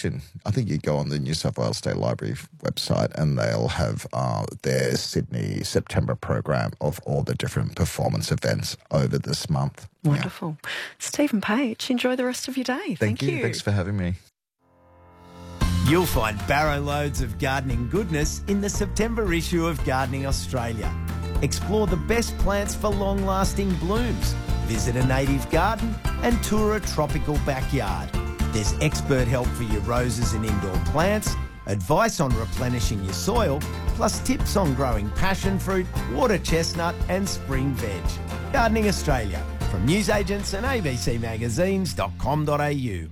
information. I think you go on the New South Wales State Library website and they'll have their Sydney September program of all the different performance events over this month. Wonderful. Yeah. Stephen Page, enjoy the rest of your day. Thank you. Thanks for having me. You'll find barrow loads of gardening goodness in the September issue of Gardening Australia. Explore the best plants for long-lasting blooms. Visit a native garden and tour a tropical backyard. There's expert help for your roses and indoor plants, advice on replenishing your soil, plus tips on growing passion fruit, water chestnut and spring veg. Gardening Australia, from newsagents and abcmagazines.com.au.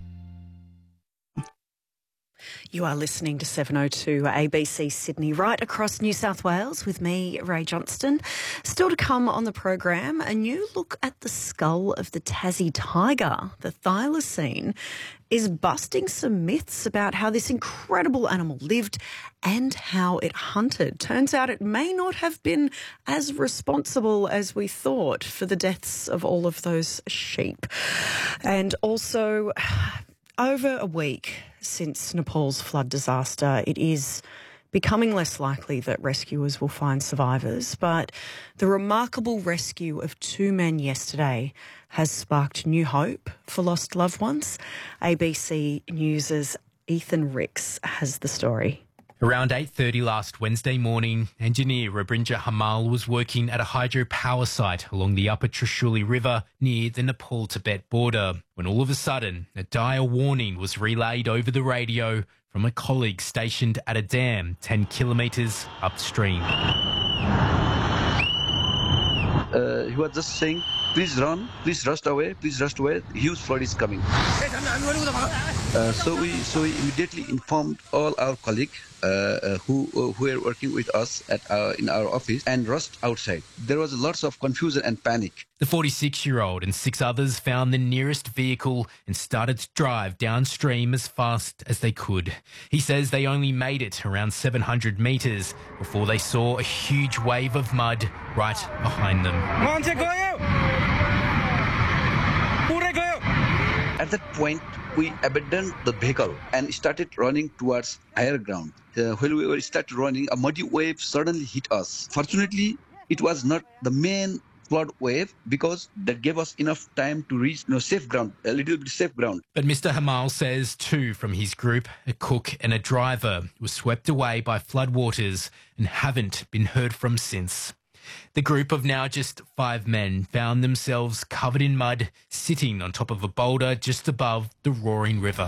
You are listening to 702 ABC Sydney, right across New South Wales with me, Ray Johnston. Still to come on the program, a new look at the skull of the Tassie tiger, the thylacine, is busting some myths about how this incredible animal lived and how it hunted. Turns out it may not have been as responsible as we thought for the deaths of all of those sheep. And also, over a week since Nepal's flood disaster, it is becoming less likely that rescuers will find survivors, but the remarkable rescue of 2 men yesterday has sparked new hope for lost loved ones. ABC News' Ethan Ricks has the story. Around 8:30 last Wednesday morning, engineer Rabindra Hamal was working at a hydropower site along the upper Trishuli River near the Nepal-Tibet border, when all of a sudden a dire warning was relayed over the radio from a colleague stationed at a dam 10 kilometres upstream. He was just saying, please run, please rush away, huge flood is coming. So we immediately informed all our colleagues who were working with us in our office and rushed outside. There was lots of confusion and panic. The 46-year-old and 6 others found the nearest vehicle and started to drive downstream as fast as they could. He says they only made it around 700 metres before they saw a huge wave of mud right behind them. At that point, we abandoned the vehicle and started running towards higher ground. When we started running, a muddy wave suddenly hit us. Fortunately, it was not the main flood wave because that gave us enough time to reach safe ground, a little bit safe ground. But Mr. Hamal says 2 from his group, a cook and a driver, were swept away by floodwaters and haven't been heard from since. The group of now just 5 men found themselves covered in mud, sitting on top of a boulder just above the roaring river.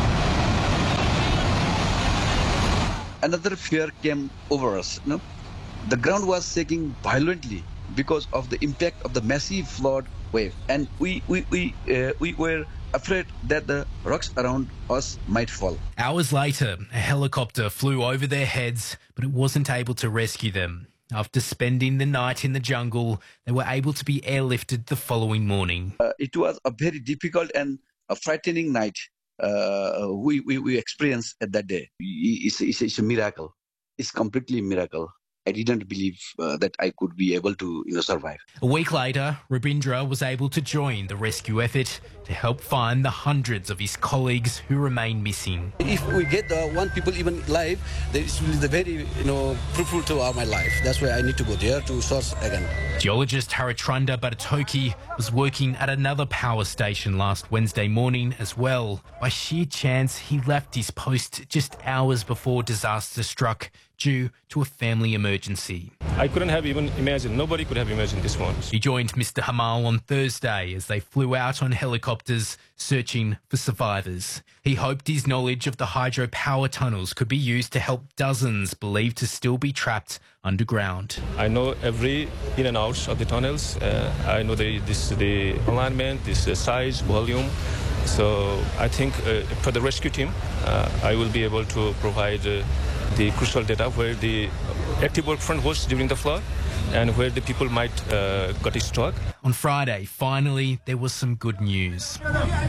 Another fear came over us. The ground was shaking violently because of the impact of the massive flood wave, and we were afraid that the rocks around us might fall. Hours later, a helicopter flew over their heads, but it wasn't able to rescue them. After spending the night in the jungle, they were able to be airlifted the following morning. It was a very difficult and a frightening night we experienced at that day. It's a miracle. It's completely a miracle. I didn't believe that I could be able to survive. A week later, Rabindra was able to join the rescue effort to help find the hundreds of his colleagues who remain missing. If we get the 1 people even alive, then it will be very fruitful to my life. That's why I need to go there to source again. Geologist Haritranda Badatoki was working at another power station last Wednesday morning as well. By sheer chance, he left his post just hours before disaster struck due to a family emergency. I couldn't have even imagined, nobody could have imagined this one. He joined Mr. Hamal on Thursday as they flew out on helicopters searching for survivors. He hoped his knowledge of the hydropower tunnels could be used to help dozens believed to still be trapped underground. I know every in and out of the tunnels. I know the alignment, this size, volume. So I think for the rescue team, I will be able to provide the crucial data where the active work front was during the flood and where the people might got stuck. On Friday, finally, there was some good news.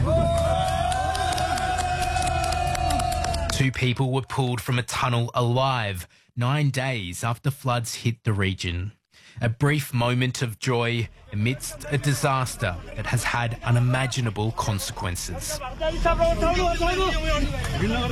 2 people were pulled from a tunnel alive 9 days after floods hit the region. A brief moment of joy amidst a disaster that has had unimaginable consequences.